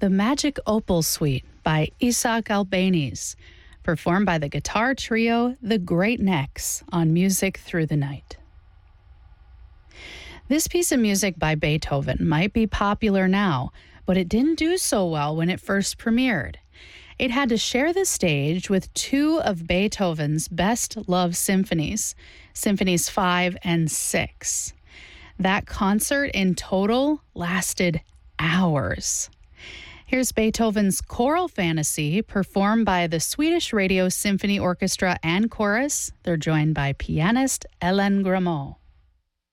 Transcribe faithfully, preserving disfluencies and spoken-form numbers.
The Magic Opal Suite by Isaac Albéniz, performed by the guitar trio The Great Necks on Music Through the Night. This piece of music by Beethoven might be popular now, but it didn't do so well when it first premiered. It had to share the stage with two of Beethoven's best-loved symphonies, Symphonies five and six. That concert in total lasted hours. Here's Beethoven's Choral Fantasy, performed by the Swedish Radio Symphony Orchestra and Chorus. They're joined by pianist Ellen Grameau.